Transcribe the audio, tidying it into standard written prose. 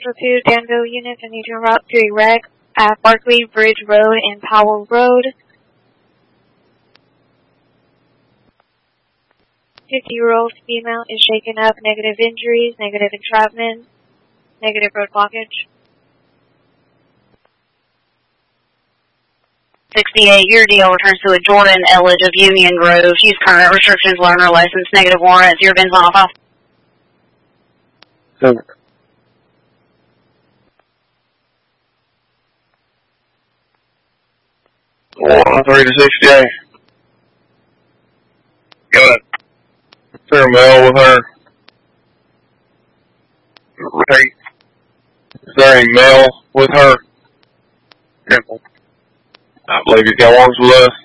Central 2, Danville units, I need to route to Reg at Barkley Bridge Road and Powell Road. 50-year-old female is shaken up, negative injuries, negative entrapment, negative road blockage. 68, your deal returns to a Jordan Elledge of Union Grove. Use current restrictions, learner license, negative warrants. Your bin's on off. Over. 3 to 68. Got it. Is there a male with her? Right. Is there a male with her? I believe he's got ones with us.